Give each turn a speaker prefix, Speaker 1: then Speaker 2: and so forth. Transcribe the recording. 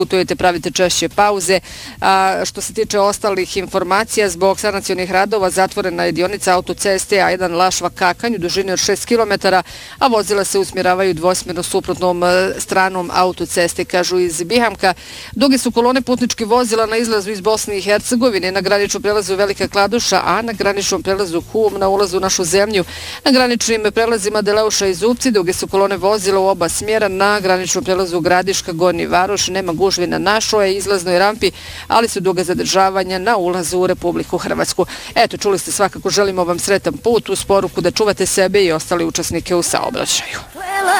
Speaker 1: putujete, pravite češće pauze. A što se tiče ostalih informacija, zbog sanacionih radova zatvorena je dionica autoceste A1 Lašva-Kakanj u dužini od 6 km, a vozila se usmjeravaju dvosmjerno suprotnom stranom autoceste, kažu iz Bihamka. Duge su kolone putničkih vozila na izlazu iz Bosne i Hercegovine, na graničnom prelazu Velika Kladuša, a na graničnom prelazu Hum na ulazu u našu zemlju. Na graničnim prelazima Deleuša i Zupci duge su kolone vozila u oba smjera, na graničnom prelazu Gradiška, Gornji Varoš, nema gužvi na našoj izlaznoj rampi, ali su duga zadržavanja na ulazu u Republiku Hrvatsku. Eto, čuli ste, svakako želimo vam sretan put, uz poruku da čuvate sebe i ostali učesnike u saobraćaju.